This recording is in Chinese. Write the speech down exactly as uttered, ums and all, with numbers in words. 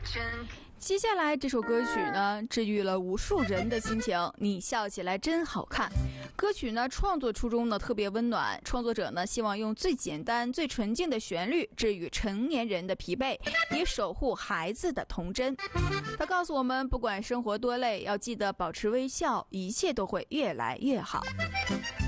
接下来这首歌曲呢，治愈了无数人的心情，你笑起来真好看。歌曲呢创作初衷呢特别温暖，创作者呢希望用最简单最纯净的旋律治愈成年人的疲惫，也守护孩子的童真。他告诉我们，不管生活多累，要记得保持微笑，一切都会越来越好。